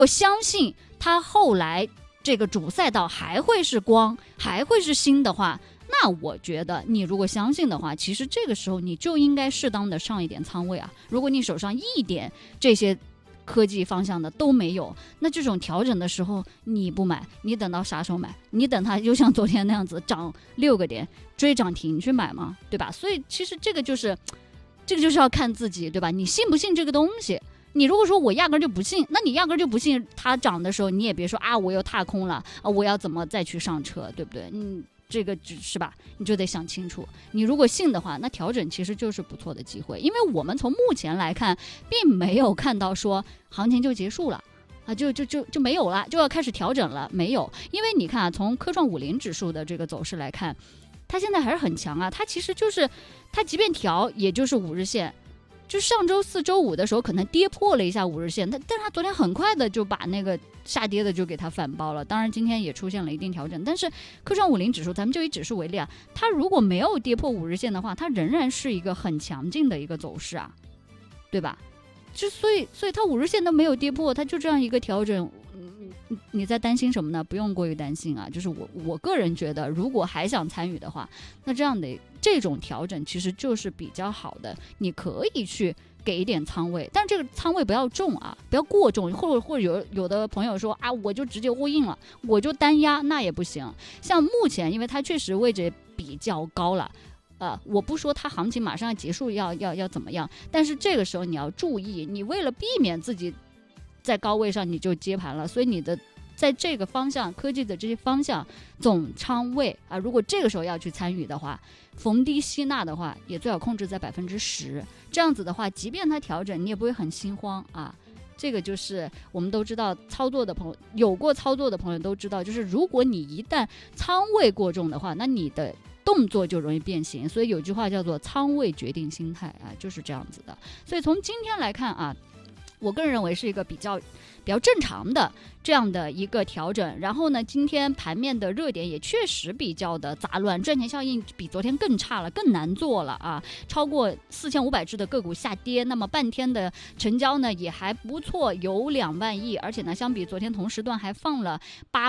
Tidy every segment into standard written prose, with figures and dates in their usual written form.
我相信它后来这个主赛道还会是光，还会是新的话，那我觉得你如果相信的话，其实这个时候你就应该适当的上一点仓位啊。如果你手上一点这些科技方向的都没有，那这种调整的时候你不买，你等到啥时候买？你等它就像昨天那样子涨6个点追涨停去买吗？对吧？所以其实这个就是要看自己，对吧？你信不信这个东西？你如果说我压根就不信，那你压根就不信它涨的时候，你也别说啊我又踏空了啊，我要怎么再去上车，对不对？这个是吧？你就得想清楚。你如果信的话，那调整其实就是不错的机会，因为我们从目前来看，并没有看到说行情就结束了啊，就没有了，就要开始调整了，没有。因为你看啊，从科创50指数的这个走势来看，它现在还是很强啊，它其实就是它即便调，也就是5日线。就上周4、周5的时候可能跌破了一下5日线，但是他昨天很快的就把那个下跌的就给它反包了。当然今天也出现了一定调整，但是科创50指数，咱们就以指数为例啊，它如果没有跌破5日线的话，它仍然是一个很强劲的一个走势啊，对吧？所以它5日线都没有跌破，它就这样一个调整。你在担心什么呢？不用过于担心啊。就是我个人觉得，如果还想参与的话，那这种调整其实就是比较好的，你可以去给一点仓位，但这个仓位不要重啊，不要过重，或者有的朋友说啊，我就直接all in了，我就单压，那也不行。像目前，因为它确实位置比较高了。我不说它行情马上要结束要怎么样，但是这个时候你要注意，你为了避免自己在高位上你就接盘了，所以你的在这个方向科技的这些方向总仓位啊，如果这个时候要去参与的话，逢低吸纳的话，也最好控制在10%，这样子的话，即便它调整，你也不会很心慌啊。这个就是我们都知道，操作的朋友有过操作的朋友都知道，就是如果你一旦仓位过重的话，那你的动作就容易变形。所以有句话叫做仓位决定心态啊，就是这样子的。所以从今天来看啊，我个人认为是一个比较正常的这样的一个调整。然后呢，今天盘面的热点也确实比较的杂乱，赚钱效应比昨天更差了，更难做了啊！超过4500只的个股下跌，那么半天的成交呢也还不错，有2万亿，而且呢相比昨天同时段还放了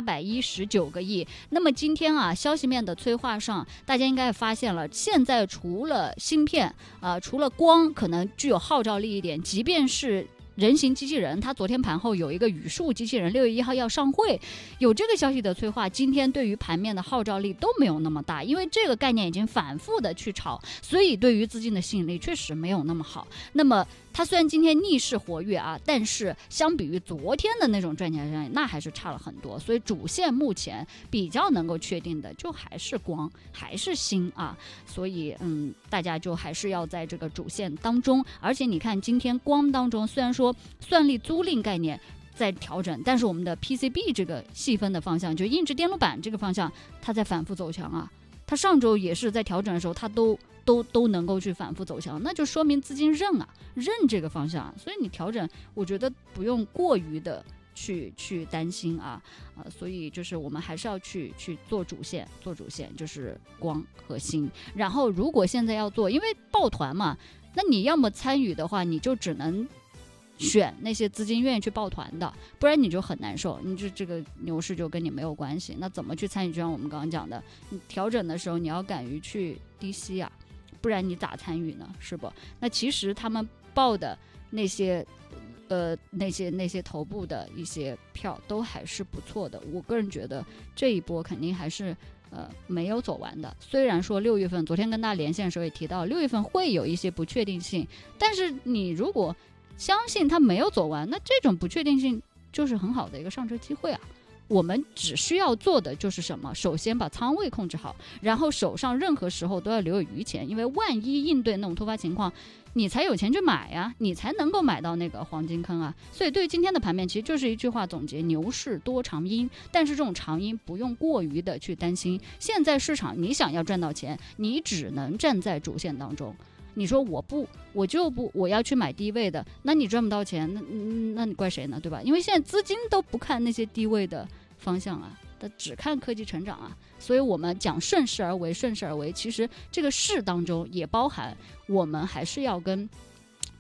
819个亿。那么今天啊，消息面的催化上，大家应该也发现了，现在除了芯片除了光可能具有号召力一点，即便是人形机器人，它昨天盘后有一个语数机器人6月1号要上会，有这个消息的催化，今天对于盘面的号召力都没有那么大，因为这个概念已经反复的去炒，所以对于资金的吸引力确实没有那么好。那么它虽然今天逆势活跃啊，但是相比于昨天的那种赚钱效应，那还是差了很多。所以主线目前比较能够确定的就还是光，还是芯啊。所以大家就还是要在这个主线当中。而且你看今天光当中，虽然说算力租赁概念在调整，但是我们的 PCB 这个细分的方向，就硬质电路板这个方向，它在反复走强啊。它上周也是在调整的时候，它都能够去反复走强，那就说明资金认这个方向。所以你调整，我觉得不用过于的去担心所以就是我们还是要去做主线就是光和芯。然后如果现在要做，因为抱团嘛，那你要么参与的话，你就只能选那些资金愿意去抱团的，不然你就很难受，你就这个牛市就跟你没有关系。那怎么去参与？就像我们刚刚讲的，你调整的时候你要敢于去低吸啊，不然你咋参与呢？是不？那其实他们报的那些那些头部的一些票都还是不错的。我个人觉得这一波肯定还是没有走完的。虽然说6月份，昨天跟大家连线的时候也提到6月份会有一些不确定性，但是你如果相信它没有走完，那这种不确定性就是很好的一个上车机会啊。我们只需要做的就是什么？首先把仓位控制好，然后手上任何时候都要留有余钱，因为万一应对那种突发情况，你才有钱去买呀，你才能够买到那个黄金坑啊。所以对于今天的盘面，其实就是一句话总结：牛市多长阴，但是这种长阴不用过于的去担心。现在市场你想要赚到钱，你只能站在主线当中。你说我要去买低位的，那你赚不到钱，那你怪谁呢？对吧？因为现在资金都不看那些低位的方向啊，它只看科技成长啊。所以我们讲顺势而为，其实这个势当中也包含我们还是要跟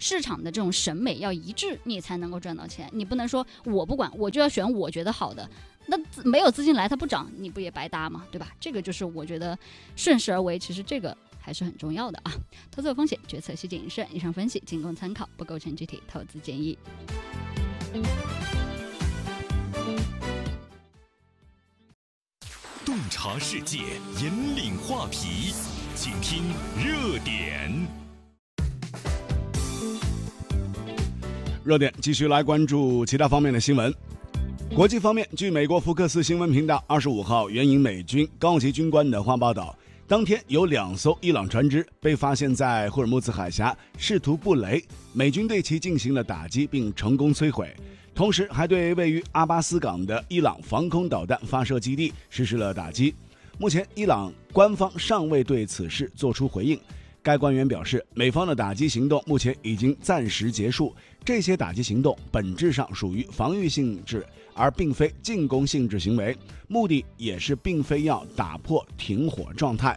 市场的这种审美要一致，你才能够赚到钱。你不能说我不管，我就要选我觉得好的，那没有资金来它不涨，你不也白搭吗？对吧？这个就是我觉得顺势而为，其实这个还是很重要的啊。投资有风险，决策需谨慎。以上分析仅供参考，不构成具体投资建议。 洞察世界，引领话题，请听热点。 热点继续来关注其他方面的新闻。国际方面，据美国福克斯新闻频道25号援引美军高级军官的话报道，当天有2艘伊朗船只被发现在霍尔木兹海峡试图布雷，美军对其进行了打击并成功摧毁，同时还对位于阿巴斯港的伊朗防空导弹发射基地实施了打击。目前伊朗官方尚未对此事作出回应。该官员表示，美方的打击行动目前已经暂时结束，这些打击行动本质上属于防御性质，而并非进攻性质行为，目的也是并非要打破停火状态。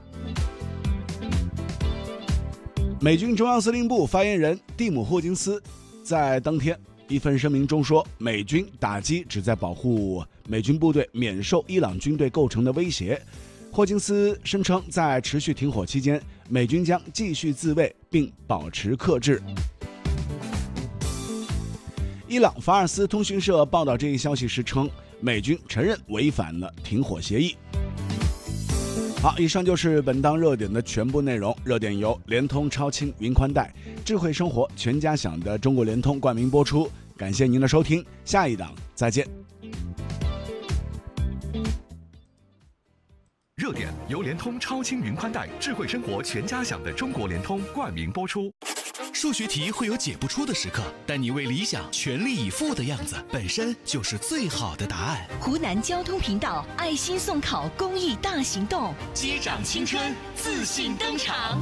美军中央司令部发言人蒂姆·霍金斯在当天一份声明中说，美军打击旨在保护美军部队免受伊朗军队构成的威胁。霍金斯声称，在持续停火期间，美军将继续自卫并保持克制。伊朗法尔斯通讯社报道这一消息时称，美军承认违反了停火协议。好，以上就是本档热点的全部内容。热点由联通超轻云宽带、智慧生活全家享的中国联通冠名播出，感谢您的收听，下一档再见。 热点由联通超轻云宽带、智慧生活全家享的中国联通冠名播出。 数学题会有解不出的时刻，但你为理想全力以赴的样子，本身就是最好的答案。 湖南交通频道爱心送考公益大行动， 接掌青春，自信登场。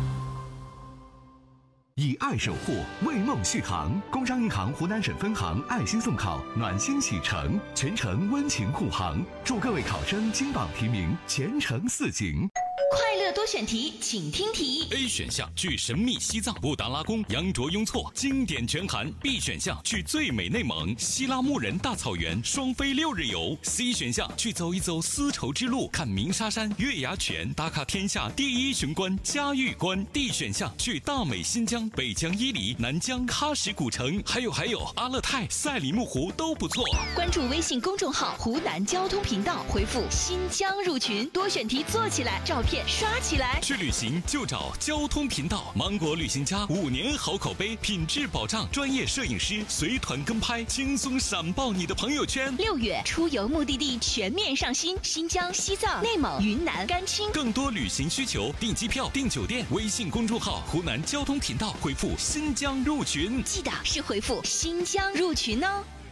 以爱守护，为梦续航。工商银行湖南省分行爱心送考暖心启程，全程温情护航，祝各位考生金榜题名，前程似锦。 快乐多选题，请听题。 A 选项去神秘西藏布达拉宫羊卓雍措经典全含。 B 选项去最美内蒙希拉木仁大草原双飞6日游。 C 选项去走一走丝绸之路，看鸣沙山月牙泉，打卡天下第1雄关嘉峪关。 D 选项去大美新疆北疆伊犁南疆喀什古城，还有阿勒泰赛里木湖都不错。 关注微信公众号湖南交通频道，回复新疆入群，多选题做起来，照片刷起来。 去旅行就找交通频道，芒果旅行家5年好口碑，品质保障，专业摄影师随团跟拍，轻松闪爆你的朋友圈。 6月出游目的地全面上新，新疆、西藏、内蒙、云南、甘青。 更多旅行需求，订机票、订酒店，微信公众号湖南交通频道回复新疆入群， 记得是回复新疆入群哦。